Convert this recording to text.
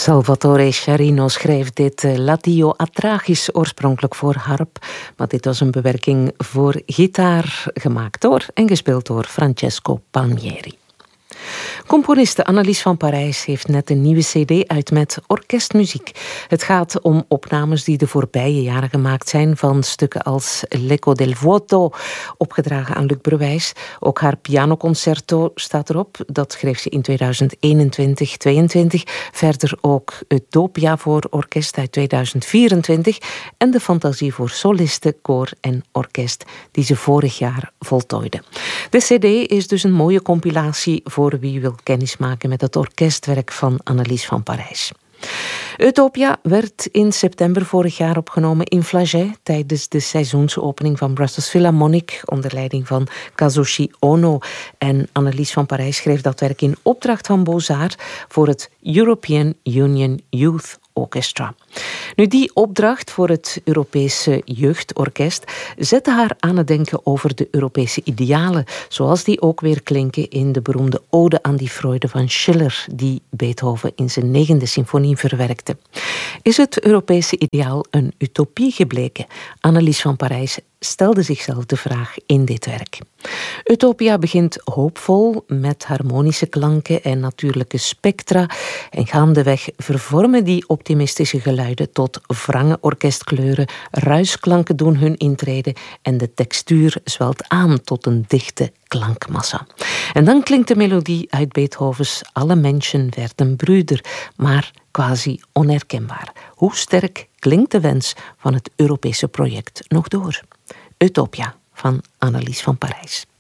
Salvatore Sciarrino schreef dit L'Addio a Trachis oorspronkelijk voor harp, maar dit was een bewerking voor gitaar, gemaakt door en gespeeld door Francesco Palmieri. Componiste Annelies van Parijs heeft net een nieuwe cd uit met orkestmuziek. Het gaat om opnames die de voorbije jaren gemaakt zijn van stukken als L'Eco del Vuoto, opgedragen aan Luc Brewijs. Ook haar pianoconcerto staat erop. Dat schreef ze in 2021-22. Verder ook Utopia voor orkest uit 2024 en de Fantasie voor solisten, koor en orkest die ze vorig jaar voltooide. De cd is dus een mooie compilatie voor wie wil kennismaken met het orkestwerk van Annelies van Parijs. Utopia werd in september vorig jaar opgenomen in Flagey tijdens de seizoensopening van Brussels Philharmonic onder leiding van Kazushi Ono. En Annelies van Parijs schreef dat werk in opdracht van Beaux-Arts voor het European Union Youth Orchestra. Nu, die opdracht voor het Europese Jeugdorkest zette haar aan het denken over de Europese idealen, zoals die ook weer klinken in de beroemde Ode aan die Freude van Schiller, die Beethoven in zijn 9e symfonie verwerkte. Is het Europese ideaal een utopie gebleken? Annelies van Parijs stelde zichzelf de vraag in dit werk. Utopia begint hoopvol met harmonische klanken en natuurlijke spectra en gaandeweg vervormen die optimistische geluiden tot wrange orkestkleuren, ruisklanken doen hun intrede en de textuur zwelt aan tot een dichte klankmassa. En dan klinkt de melodie uit Beethovens Alle Menschen werden Brüder, maar quasi onherkenbaar. Hoe sterk klinkt de wens van het Europese project nog door? Utopia van Annelies van Parijs.